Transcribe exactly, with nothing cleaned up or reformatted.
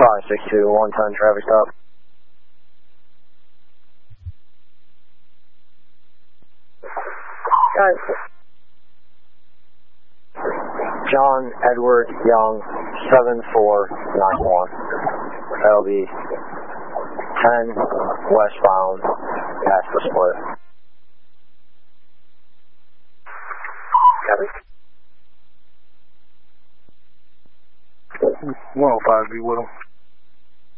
five six two, one ton traffic stop. Guys. John Edward Young, seven four nine one. That'll be ten westbound past the split. Copy. one oh five, be with him.